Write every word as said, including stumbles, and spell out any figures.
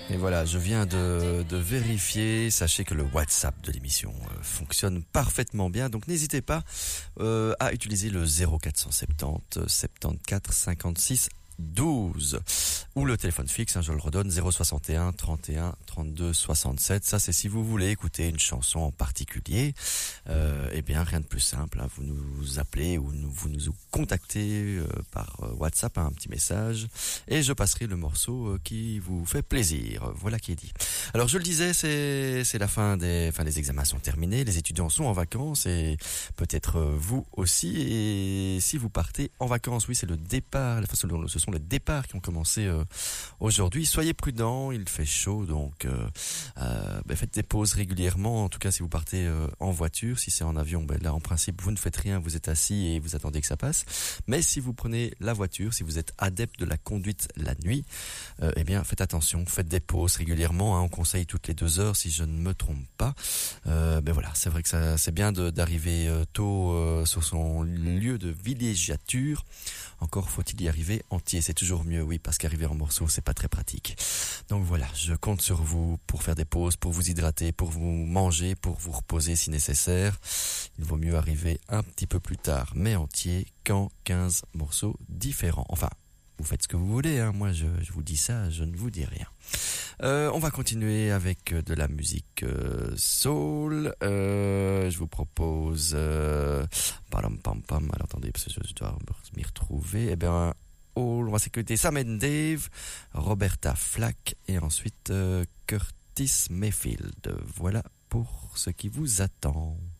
Et voilà, je viens de, de vérifier. Sachez que le WhatsApp de l'émission euh, fonctionne parfaitement bien. Donc n'hésitez pas euh, à utiliser le zéro quatre cent soixante-dix soixante-quatorze cinquante-six douze ou le téléphone fixe, hein, je le redonne, zéro soixante et un trente et un trente-deux soixante-sept. Ça, c'est si vous voulez écouter une chanson en particulier. Euh, eh bien, rien de plus simple, hein, vous nous appelez ou nous, vous nous contactez euh, par WhatsApp, hein, un petit message, et je passerai le morceau euh, qui vous fait plaisir. Voilà qui est dit. Alors, je le disais, c'est c'est la fin des, enfin, les examens sont terminés, les étudiants sont en vacances et peut-être euh, vous aussi. Et si vous partez en vacances, oui, c'est le départ. Enfin, ce sont les départs qui ont commencé euh, aujourd'hui. Soyez prudents, il fait chaud, donc euh, euh, ben faites des pauses régulièrement. En tout cas, si vous partez euh, en voiture, si c'est en avion, ben là, en principe, vous ne faites rien, vous êtes assis et vous attendez que ça passe. Mais si vous prenez la voiture, si vous êtes adepte de la conduite la nuit, euh, eh bien, faites attention, faites des pauses régulièrement. Hein, on conseille toutes les deux heures, si je ne me trompe pas. Euh, ben voilà, c'est vrai que ça, c'est bien de, d'arriver euh, tôt euh, sur son lieu de villégiature. Encore faut-il y arriver entier, c'est toujours mieux, oui, parce qu'arriver en morceaux, c'est pas très pratique. Donc voilà, je compte sur vous pour faire des pauses, pour vous hydrater, pour vous manger, pour vous reposer si nécessaire. Il vaut mieux arriver un petit peu plus tard, mais entier, qu'en quinze morceaux différents. Enfin, vous faites ce que vous voulez, hein. Moi je, je vous dis ça, je ne vous dis rien. Euh, on va continuer avec de la musique euh, soul. Euh, je vous propose... Euh, pam, pam, pam, alors attendez, parce que je dois m'y retrouver. Eh bien, on va s'écouter Sam and Dave, Roberta Flack et ensuite euh, Curtis Mayfield. Voilà pour ce qui vous attend.